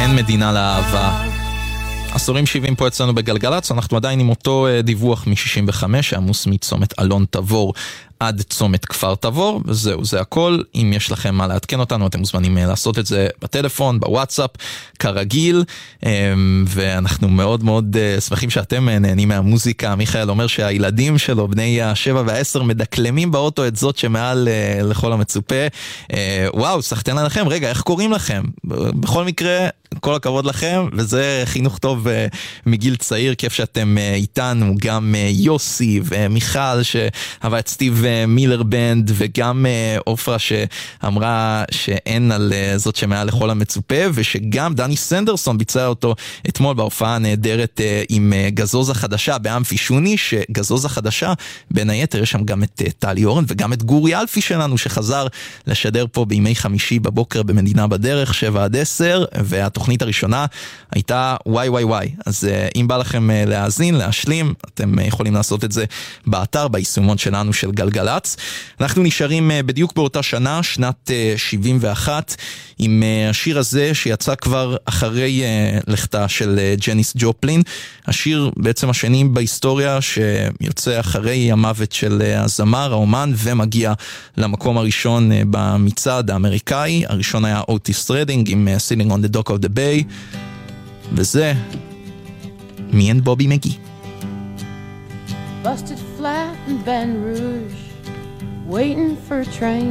אין מדינה לאהבה. עשורים 70 פה אצלנו בגלגלץ, אנחנו עדיין עם אותו דיווח מ-65, שעמוס מצומת אלון תבור עד צומת כפר תבור, וזהו, זה הכל. אם יש לכם מה לעדכן אותנו, אתם מוזמנים לעשות את זה בטלפון, בוואטסאפ, כרגיל, ואנחנו מאוד מאוד שמחים שאתם נהנים מהמוזיקה. מיכאל אומר שהילדים שלו, בני ה7 וה10, מדקלמים באוטו את זאת שמעל לכל המצופה. וואו, סחטן עליכם, רגע, איך קוראים לכם? בכל מקרה, כל הכבוד לכם, וזה חינוך טוב מגיל צעיר, כיף שאתם איתנו, גם יוסי ומיכל שאהבה את סטיב מילר בנד, וגם אופרה שאמרה שאין על זאת שמעל לכל המצופה, ושגם דני סנדרסון ביצע אותו אתמול בהופעה הנהדרת עם גזוז החדשה באמפי שוני, שגזוז החדשה בין היתר יש שם גם את טלי אורן וגם את גורי אלפי שלנו שחזר לשדר פה בימי חמישי בבוקר במדינה בדרך 7-10, והתוכנית הראשונה הייתה וואי וואי וואי. אז אם בא לכם להאזין, להשלים, אתם יכולים לעשות את זה באתר, ביישומון שלנו של גלגלץ. אנחנו נשארים בדיוק באותה שנה, שנת 71, עם השיר הזה שיצא כבר אחרי לכתה של ג'ניס ג'ופלין. השיר בעצם השני בהיסטוריה שיוצא אחרי המוות של הזמר, האומן, ומגיע למקום הראשון במצעד האמריקאי. הראשון היה אוטיס רדינג עם Sitting on the Dock of the Bay, וזה מי and בובי מגי. Busted flat in Baton Rouge, waiting for a train.